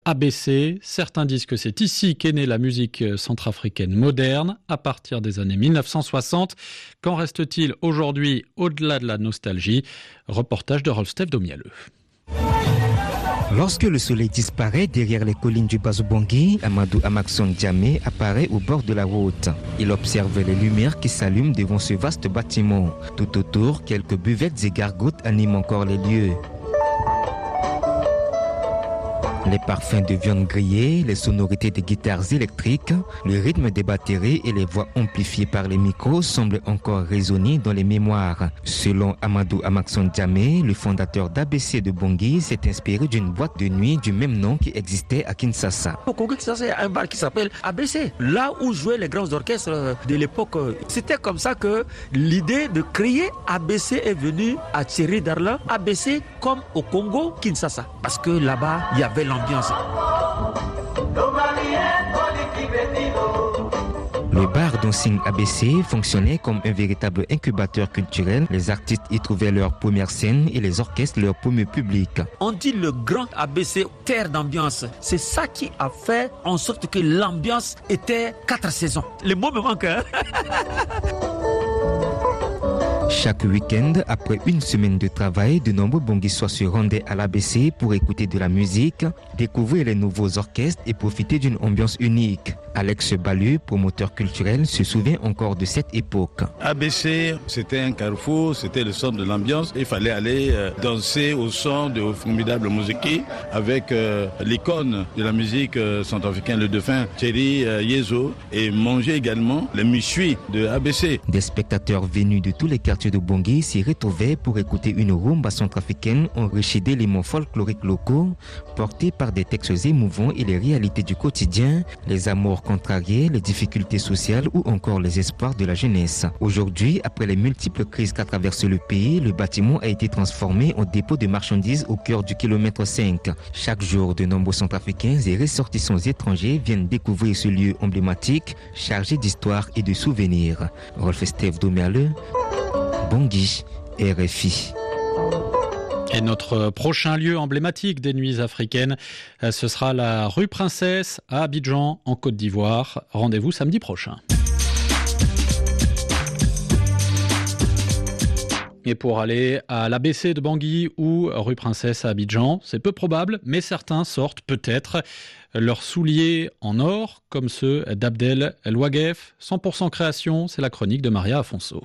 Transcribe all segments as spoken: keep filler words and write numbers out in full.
A B C, certains disent que c'est ici qu'est née la musique centrafricaine moderne, à partir des années mille neuf cent soixante. Qu'en reste-t-il aujourd'hui au-delà de la nostalgie ? Reportage de Rolf-Stef Domialeux. Lorsque le soleil disparaît derrière les collines du Bazoubangui, Amadou Amakson Djamé apparaît au bord de la route. Il observe les lumières qui s'allument devant ce vaste bâtiment. Tout autour, quelques buvettes et gargotes animent encore les lieux. Les parfums de viande grillée, les sonorités des guitares électriques, le rythme des batteries et les voix amplifiées par les micros semblent encore résonner dans les mémoires. Selon Amadou Amakson Djamé, le fondateur d'A B C de Bangui s'est inspiré d'une boîte de nuit du même nom qui existait à Kinshasa. Au Congo, Kinshasa, il y a un bar qui s'appelle A B C, là où jouaient les grands orchestres de l'époque. C'était comme ça que l'idée de créer A B C est venue à Thierry Darlan. A B C comme au Congo, Kinshasa, parce que là-bas, il y avait l'ambiance. Le bar dancing A B C fonctionnait comme un véritable incubateur culturel. Les artistes y trouvaient leur première scène et les orchestres leur premier public. On dit le grand A B C, terre d'ambiance. C'est ça qui a fait en sorte que l'ambiance était quatre saisons. Les mots me manquent, hein? Chaque week-end, après une semaine de travail, de nombreux Bonguissois se rendaient à l'A B C pour écouter de la musique, découvrir les nouveaux orchestres et profiter d'une ambiance unique. Alex Balu, promoteur culturel, se souvient encore de cette époque. A B C, c'était un carrefour, c'était le centre de l'ambiance. Il fallait aller euh, danser au son de formidables musiques avec euh, l'icône de la musique euh, centrafricaine, le dauphin Thierry euh, Yezo, et manger également les méchouis de A B C. Des spectateurs venus de tous les quartiers de Bangui s'y retrouvaient pour écouter une rumba centrafricaine enrichie d'éléments folkloriques locaux, portés par des textes émouvants et les réalités du quotidien, les amours contrariés, les difficultés sociales ou encore les espoirs de la jeunesse. Aujourd'hui, après les multiples crises qu'a traversé le pays, le bâtiment a été transformé en dépôt de marchandises au cœur du kilomètre cinq. Chaque jour, de nombreux centrafricains et ressortissants étrangers viennent découvrir ce lieu emblématique, chargé d'histoire et de souvenirs. Rolf-Stef Domialeux, Bangui, R F I. Et notre prochain lieu emblématique des nuits africaines, ce sera la rue Princesse à Abidjan, en Côte d'Ivoire. Rendez-vous samedi prochain. Et pour aller à l'A B C de Bangui ou rue Princesse à Abidjan, c'est peu probable, mais certains sortent peut-être leurs souliers en or, comme ceux d'Abdel El Ouagef. cent pour cent création, c'est la chronique de Maria Afonso.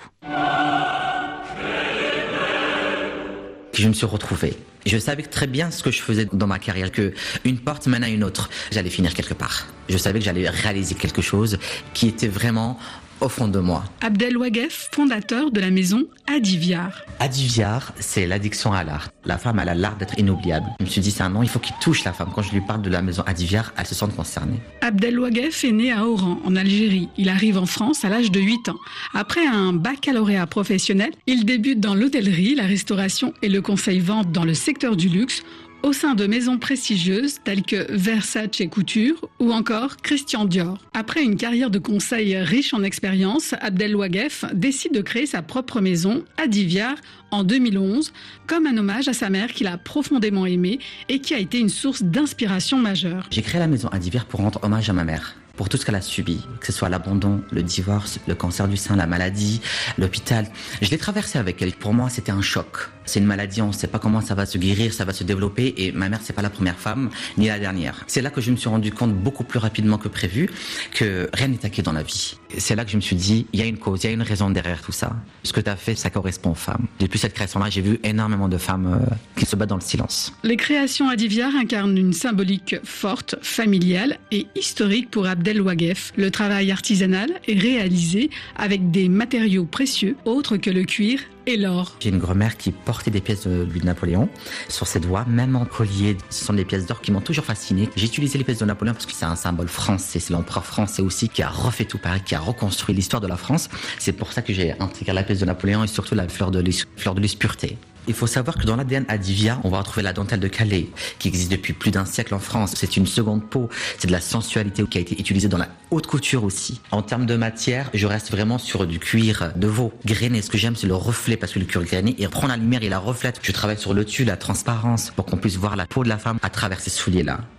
Je me suis retrouvé. Je savais très bien ce que je faisais dans ma carrière, que une porte mène à une autre. J'allais finir quelque part. Je savais que j'allais réaliser quelque chose qui était vraiment au fond de moi. Abdel Ouagef, fondateur de la maison Adiviar. Adiviar, c'est l'addiction à l'art. La femme, elle a l'art d'être inoubliable. Je me suis dit, c'est un nom, il faut qu'il touche la femme. Quand je lui parle de la maison Adiviar, elle se sent concernée. Abdel Ouagef est né à Oran, en Algérie. Il arrive en France à l'âge de huit ans. Après un baccalauréat professionnel, il débute dans l'hôtellerie, la restauration et le conseil-vente dans le secteur du luxe, au sein de maisons prestigieuses telles que Versace Couture ou encore Christian Dior. Après une carrière de conseil riche en expérience, Abdel Ouagef décide de créer sa propre maison, Adiviar, en deux mille onze, comme un hommage à sa mère qu'il a profondément aimée et qui a été une source d'inspiration majeure. J'ai créé la maison Adiviar pour rendre hommage à ma mère, pour tout ce qu'elle a subi, que ce soit l'abandon, le divorce, le cancer du sein, la maladie, l'hôpital. Je l'ai traversé avec elle. Pour moi, c'était un choc. C'est une maladie, on ne sait pas comment ça va se guérir, ça va se développer, et ma mère, c'est pas la première femme, ni la dernière. C'est là que je me suis rendu compte beaucoup plus rapidement que prévu que rien n'est acquis dans la vie. C'est là que je me suis dit, il y a une cause, il y a une raison derrière tout ça. Ce que tu as fait, ça correspond aux femmes. Depuis cette création-là, j'ai vu énormément de femmes euh, qui se battent dans le silence. Les créations Adiviar incarnent une symbolique forte, familiale et historique pour Abdel Ouagef. Le travail artisanal est réalisé avec des matériaux précieux, autres que le cuir et l'or. J'ai une grand-mère qui portait des pièces de Louis de Napoléon sur ses doigts, même en collier. Ce sont des pièces d'or qui m'ont toujours fasciné. J'ai utilisé les pièces de Napoléon parce que c'est un symbole français. C'est l'empereur français aussi qui a refait tout Paris, qui a reconstruit l'histoire de la France. C'est pour ça que j'ai intégré la pièce de Napoléon et surtout la fleur de lys, fleur de lys pureté. Il faut savoir que dans l'A D N Adiviar, on va retrouver la dentelle de Calais, qui existe depuis plus d'un siècle en France. C'est une seconde peau, c'est de la sensualité qui a été utilisée dans la haute couture aussi. En termes de matière, je reste vraiment sur du cuir de veau grainé. Ce que j'aime, c'est le reflet, parce que le cuir grainé, il prend la lumière, il la reflète. Je travaille sur le tulle, la transparence, pour qu'on puisse voir la peau de la femme à travers ces souliers-là.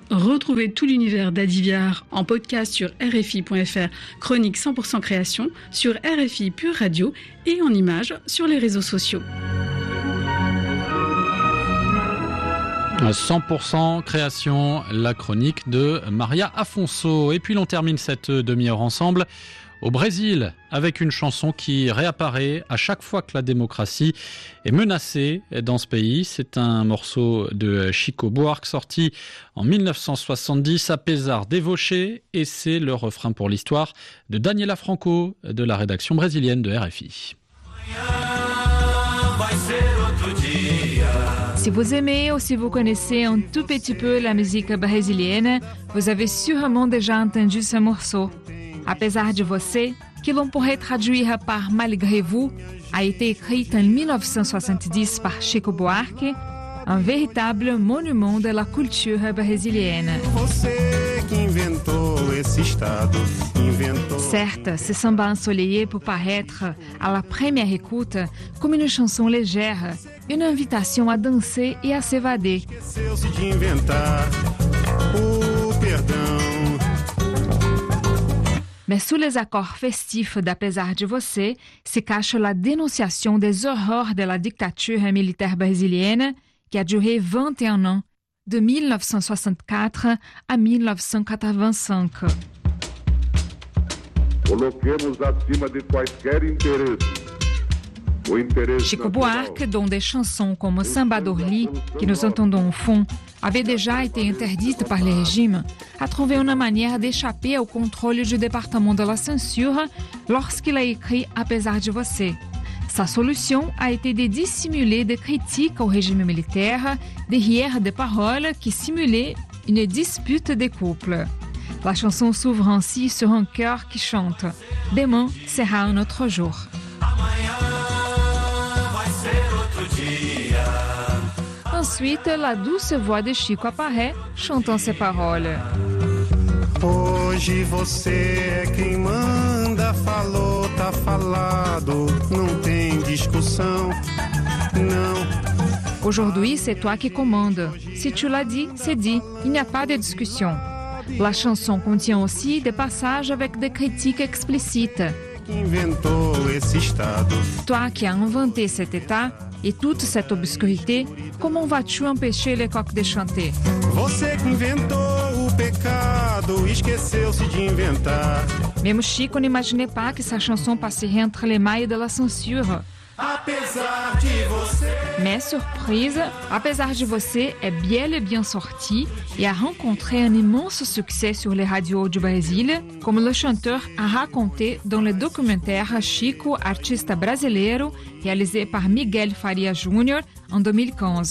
Retrouvez tout l'univers d'Adi Viard en podcast sur R F I point F R, chronique cent pour cent création, sur R F I Pure Radio et en images sur les réseaux sociaux. cent pour cent création, la chronique de Maria Afonso. Et puis l'on termine cette demi-heure ensemble au Brésil avec une chanson qui réapparaît à chaque fois que la démocratie est menacée dans ce pays. C'est un morceau de Chico Buarque sorti en dix-neuf cent soixante-dix, Apesar de Você, et c'est le refrain pour l'histoire de Daniela Franco de la rédaction brésilienne de R F I. Si vous aimez ou si vous connaissez un tout petit peu la musique brésilienne, vous avez sûrement déjà entendu ce morceau. Apesar de Você, que l'on pourrait traduire par Malgré vous, a été écrite en dix-neuf cent soixante-dix par Chico Buarque, un véritable monument de la culture brésilienne. Certes, ce samba ensoleillé peut paraître, à la première écoute, comme une chanson légère, une invitation à danser et à s'évader. Mais sous les accords festifs d'Apesar de Você se cache la dénonciation des horreurs de la dictature militaire brésilienne qui a duré vingt et un ans, de dix-neuf cent soixante-quatre à dix-neuf cent quatre-vingt-cinq. Coloquemos acima de quaisquer interesses. Chico Buarque, dont des chansons comme Samba d'Orly, que nous entendons au fond, avaient déjà été interdites par le régime, a trouvé une manière d'échapper au contrôle du département de la censure lorsqu'il a écrit Apesar de Você. Sa solution a été de dissimuler des critiques au régime militaire derrière des paroles qui simulaient une dispute des couples. La chanson s'ouvre ainsi sur un chœur qui chante « Demain sera un autre jour ». Ensuite, la douce voix de Chico apparaît, chantant ces paroles. Hoje você é quem manda, falou, tá falado, não tem discussão, não. Aujourd'hui, c'est toi qui commandes. Si tu l'as dit, c'est dit. Il n'y a pas de discussion. La chanson contient aussi des passages avec des critiques explicites. Toi qui as inventé cet état et toute cette obscurité, comment vas-tu empêcher les coqs de chanter? Même Chico n'imaginait pas que sa chanson passerait entre les mailles de la censure. Mais surprise, Apesar de Você est bel et bien sorti et a rencontré un immense succès sur les radios du Brésil, comme le chanteur a raconté dans le documentaire Chico, artista brasileiro, réalisé par Miguel Faria Júnior en deux mille quinze.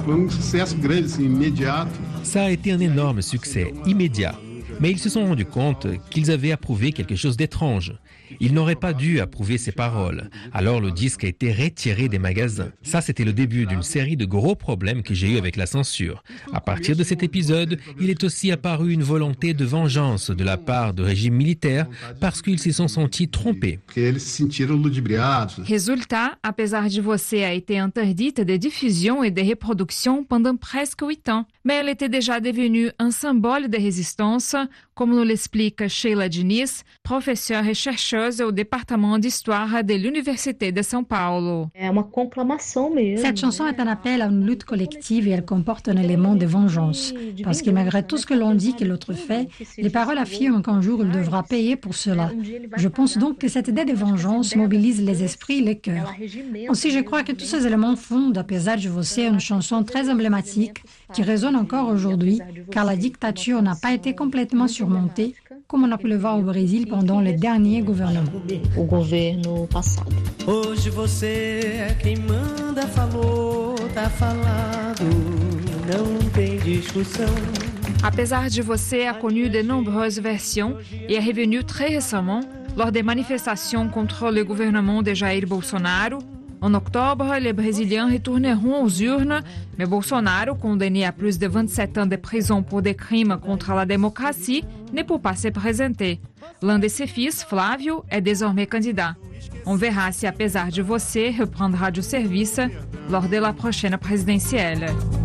Ça a été un énorme succès, immédiat. Mais ils se sont rendus compte qu'ils avaient approuvé quelque chose d'étrange. Ils n'auraient pas dû approuver ces paroles. Alors le disque a été retiré des magasins. Ça, c'était le début d'une série de gros problèmes que j'ai eu avec la censure. À partir de cet épisode, il est aussi apparu une volonté de vengeance de la part du régime militaire parce qu'ils se sont sentis trompés. Résultat, Apesar de Você a été interdite de diffusion et de reproduction pendant presque huit ans. Mais elle était déjà devenue un symbole de résistance, comme nous l'explique Sheila Diniz, professeure et chercheuse au département d'histoire de l'Université de São Paulo. Cette chanson est un appel à une lutte collective et elle comporte un élément de vengeance. Parce que malgré tout ce que l'on dit que l'autre fait, les paroles affirment qu'un jour il devra payer pour cela. Je pense donc que cette idée de vengeance mobilise les esprits et les cœurs. Aussi, je crois que tous ces éléments font d'Apesar de Você une chanson très emblématique qui résonne encore aujourd'hui, car la dictature n'a pas été complètement surmontée, comme on a pu le voir au Brésil pendant le dernier gouvernement. Hoje você é quem manda, falou, tá falado, não tem discussão. Apesar de Você a connu de nombreuses versions et est revenu très récemment lors des manifestations contre le gouvernement de Jair Bolsonaro. En octobre, les Brésiliens retourneront aux urnes, mais Bolsonaro, condamné à plus de vingt-sept ans de prison pour des crimes contre la démocratie, ne peut pas se présenter. L'un de ses fils, Flávio, est désormais candidat. On verra si Apesar de Você reprendra du service lors de la prochaine présidentielle.